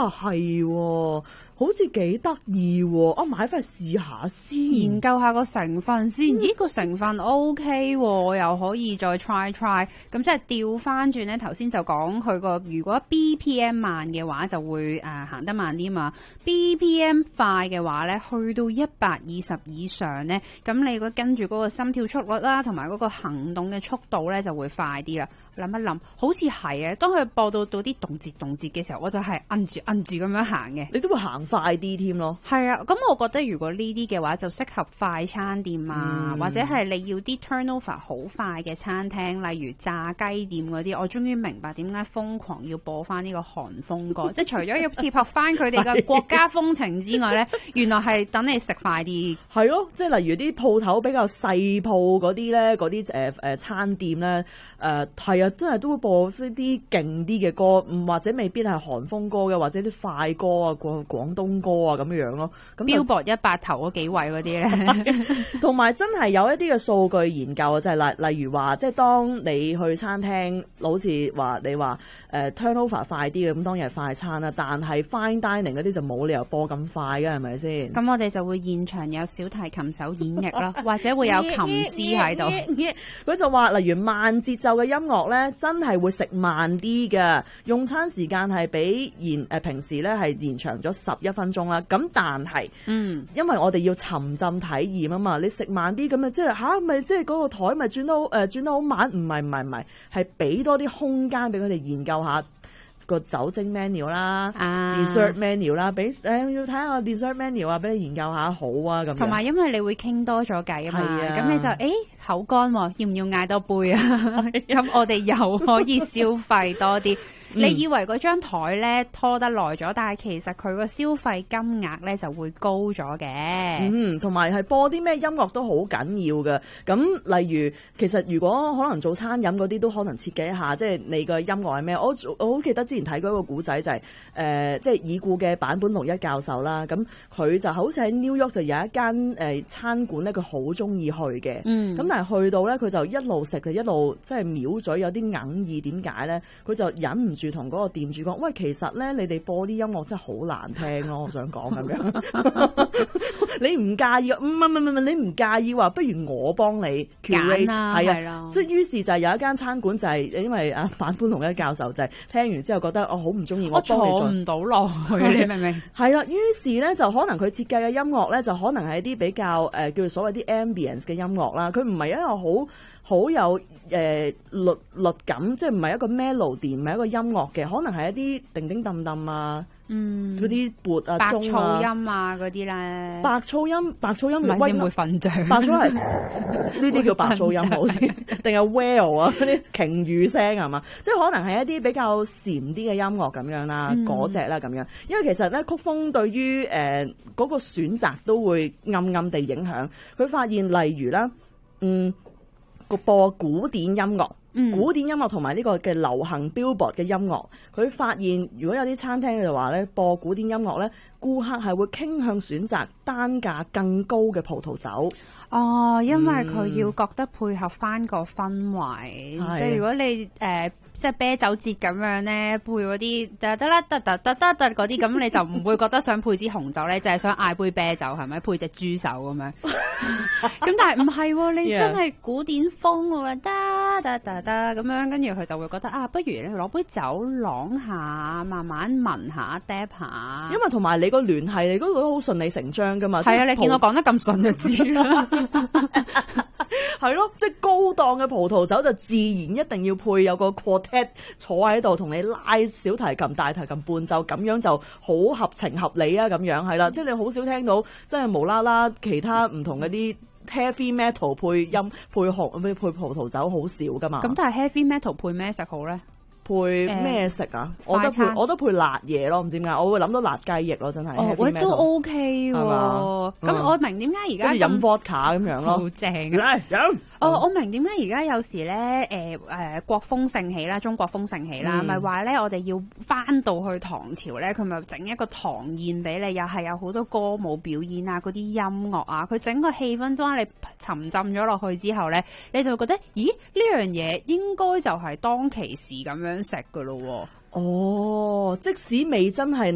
係喎，好似幾得意喎，我買翻去試下先， 研究下個成分先。咦，個成分 OK 喎，又可以再 try。咁即係調翻轉咧，頭先就講佢個如果 BPM 慢嘅話，就會行得慢啲嘛。BPM 快嘅話咧，去到120以上咧，咁你如果跟住嗰個心跳速率啦，同埋嗰個行動嘅速度咧，就會快啲啦。諗一諗，好似係嘅。當佢播到啲動節嘅時候，我就係摁住咁樣行嘅。 你都會行快啲添咯。 係啊，咁我覺得如果呢啲嘅話，就適合快餐店啊，或者係你要啲 turnover 好快嘅餐廳，例如炸雞店嗰啲。我終於明白點解瘋狂要播翻呢個韓風歌，即係除咗要貼合翻佢哋嘅國家風情之外咧，原來係等你食快啲。 係咯，即係例如啲鋪頭比較細鋪嗰啲咧，嗰啲餐店咧，係啊，真係都會播啲勁啲嘅歌，或者未必係韓風歌嘅，或者啲快歌啊、廣東歌啊咁樣咯。咁 Billboard 100頭嗰幾位嗰啲咧， 同埋真係有一啲嘅數據研究啊，就係例如話，即係當你去餐廳，好似話你話turnover 快啲嘅，咁當然係快餐啦。但係 fine dining 嗰啲就冇理由播咁快嘅，係咪先？ 咁我哋就會現場有小提琴手演繹啦，或者會有琴師喺度。 佢就話，例如慢節奏嘅音樂咧，真係會食慢啲嘅，用餐時間係比平時咧係延長咗11分鐘啦。咁但係，因為我哋要沉浸體驗啊嘛，你食慢啲咁啊，即係咪即係嗰個台咪轉得好慢？唔係，係俾多啲空間俾佢哋研究下個酒精 menu 啦、dessert menu 啦，要睇下個 dessert menu 啊，俾你研究下好啊咁樣。同埋因為你會傾多咗偈啊嘛，咁你就口乾喎，要唔要嗌多杯啊？咁我哋又可以消費多啲。你以為嗰張台咧拖得耐咗，但係其實佢個消費金額咧就會高咗嘅。 同埋係播啲咩音樂都好緊要嘅。咁例如，其實如果可能做餐飲嗰啲都可能設計一下，即係你個音樂係咩？我好記得之前睇過一個古仔就係即係已故嘅坂本龍一教授啦。咁佢就好似喺 New York 就有一間餐館咧，佢好中意去嘅。咁但係去到咧，佢就一路食就一路即係藐嘴，有啲哽耳。點解咧？佢就忍唔住同嗰個店主講：喂，其實咧，你哋播啲音樂真係好難聽咯，我想講咁樣。你唔介意？唔係，你唔介意話，不如我幫你 curate 係啊。即係於是就係有一間餐館就係因為坂本龍一教授就係聽完之後覺得我好唔中意，我坐唔到落去，你明唔明？ 係啦，於是咧就可能佢設計嘅音樂咧就可能係一啲比較叫做所謂啲 ambience 嘅音樂啦。佢唔係一個好有律感，即係唔係一個 melody，唔係一個音樂嘅，可能係一啲叮叮噹噹啊，嗰啲撥啊、 白鐘噪音啊嗰啲咧。 白噪音唔係先會瞓着。 白噪係呢啲叫白噪音好似，定係 whale 啊嗰啲鯨魚聲係嘛？即係可能係一啲比較禪啲嘅音樂咁樣啦，嗰隻啦咁樣。因為其實咧曲風對於嗰個選擇都會暗暗地影響。佢發現例如啦，播古典音樂。古典音樂同埋呢個嘅流行 Billboard 嘅音樂，佢發現如果有啲餐廳就話咧播古典音樂咧，顧客係會傾向選擇單價更高嘅葡萄酒。 哦，因為佢要覺得配合翻個氛圍，即係如果你即係啤酒節咁樣咧，配嗰啲得啦嗰啲，咁你就唔會覺得想配支紅酒咧，就係想嗌杯啤酒係咪？配隻豬手咁樣。咁但係唔係喎，你真係古典風喎，得咁樣，跟住佢就會覺得不如你攞杯酒啷下，慢慢聞下 dap 下。 因為同埋你個聯繫，你嗰個都好順理成章噶嘛。 係啊，你見我講得咁順就知啦。 係咯，即係高檔嘅葡萄酒就自然一定要配有個 quartet 坐喺度同你拉小提琴、大提琴伴奏，咁樣就好合情合理啊！咁樣係啦，即係你好少聽到真係無啦啦其他唔同嗰啲 heavy metal 配音配葡萄酒好少噶嘛。 咁但係 heavy metal 配咩食好咧？ 配咩食啊？我都配辣嘢咯，唔知點解我會諗到辣雞翼咯，真係。 喂，都 OK 喎。咁我明點解而家飲 vodka 咁樣咯， 好正啊！ 飲。 我明點解而家有時咧國風盛起啦，中國風盛起啦，咪話咧我哋要翻到去唐朝咧，佢咪整一個唐宴俾你，又係有好多歌舞表演啊，嗰啲音樂啊，佢整個氣氛當你沉浸咗落去之後咧，你就會覺得咦呢樣嘢應該就係當其時咁樣食噶咯喎。 哦，即使未真係